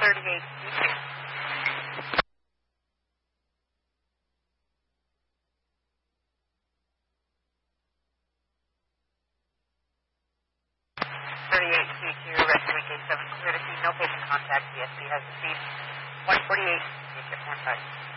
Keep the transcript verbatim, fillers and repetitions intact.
thirty-eight Q two. thirty-eight Q two, rescuing K seven, clear to see no patient contact. D S P has received one forty-eight, K one five.